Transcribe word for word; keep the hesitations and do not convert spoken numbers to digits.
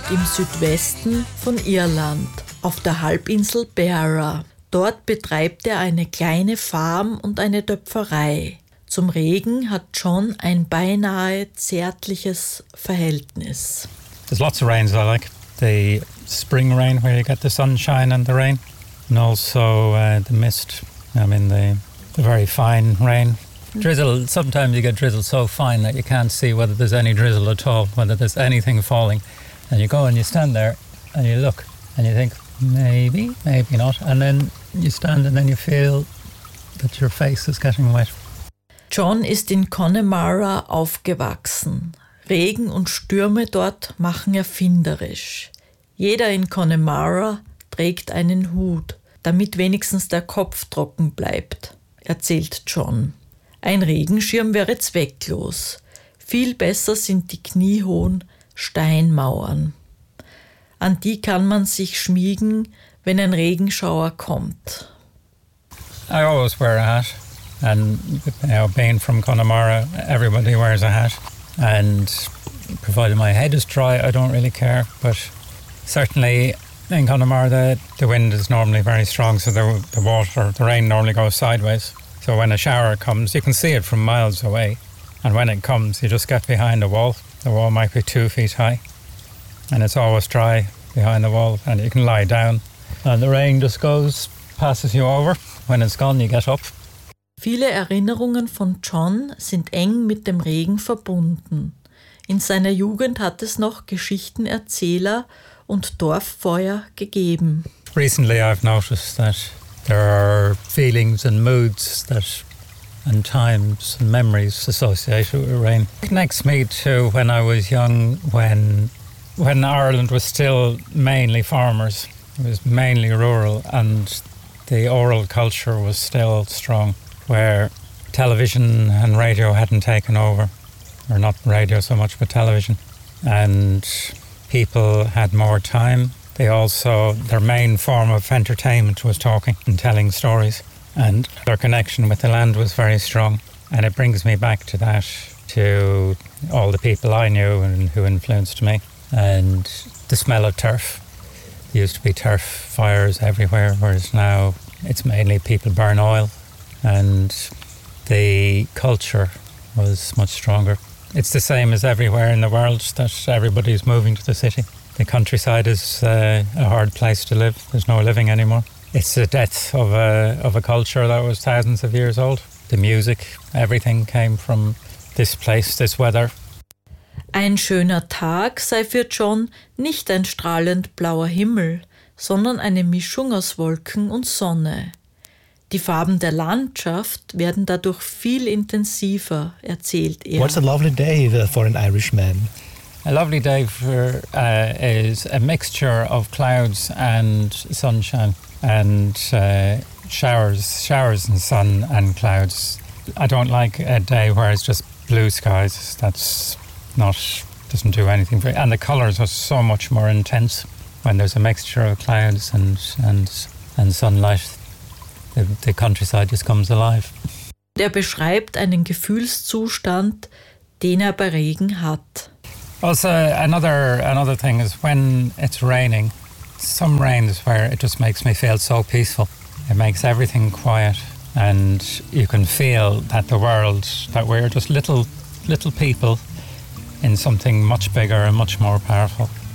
liegt im Südwesten von Irland, auf der Halbinsel Beara. Dort betreibt er eine kleine Farm und eine Töpferei. Zum Regen hat John ein beinahe zärtliches Verhältnis. There's lots of rains I like. The spring rain where you get the sunshine and the rain. And also uh, the mist. I mean the, the very fine rain. Drizzle, sometimes you get drizzle so fine that you can't see whether there's any drizzle at all, whether there's anything falling. And you go and you stand there and you look and you think, maybe, maybe not. And then you stand and then you feel that your face is getting wet. John ist in Connemara aufgewachsen. Regen und Stürme dort machen erfinderisch. Jeder in Connemara trägt einen Hut, damit wenigstens der Kopf trocken bleibt, erzählt John. Ein Regenschirm wäre zwecklos. Viel besser sind die kniehohen Steinmauern. An die kann man sich schmiegen, wenn ein Regenschauer kommt. I always wear a hat, and you know, being from Connemara, everybody wears a hat, and provided my head is dry, I don't really care. But certainly in Connemara, the, the wind is normally very strong, so the, the water, the rain normally goes sideways. So when a shower comes, you can see it from miles away. And when it comes, you just get behind a wall. The wall might be two feet high. And it's always dry behind the wall. And you can lie down. And the rain just goes, passes you over. When it's gone, you get up. Viele Erinnerungen von John sind eng mit dem Regen verbunden. In seiner Jugend hat es noch Geschichtenerzähler und Dorffeuer gegeben. Recently I've noticed that there are feelings and moods that, and times and memories associated with rain. It connects me to when I was young, when when Ireland was still mainly farmers. It was mainly rural, and the oral culture was still strong, where television and radio hadn't taken over, or not radio so much, but television. And people had more time. They also, their main form of entertainment was talking and telling stories, and their connection with the land was very strong. And it brings me back to that, to all the people I knew and who influenced me, and the smell of turf. There used to be turf fires everywhere, whereas now it's mainly people burn oil, and the culture was much stronger. It's the same as everywhere in the world, that everybody's moving to the city. The countryside is uh, a hard place to live. There's no living anymore. It's the death of a, of a culture that was thousands of years old. The music, everything came from this place, this weather. Ein schöner Tag sei für John nicht ein strahlend blauer Himmel, sondern eine Mischung aus Wolken und Sonne. Die Farben der Landschaft werden dadurch viel intensiver, erzählt er. What's a lovely day for an Irishman? A lovely day for uh, is a mixture of clouds and sunshine, and uh, showers, showers and sun and clouds. I don't like a day where it's just blue skies. That's not doesn't do anything for it. And the colours are so much more intense when there's a mixture of clouds and and and sunlight. The, the countryside just comes alive. Er beschreibt einen Gefühlszustand, den er bei Regen hat. Also, another another thing is when it's raining, some rains where it just makes me feel so peaceful. It makes everything quiet, and you can feel that the world, that we're just little little people in something much bigger and much more powerful.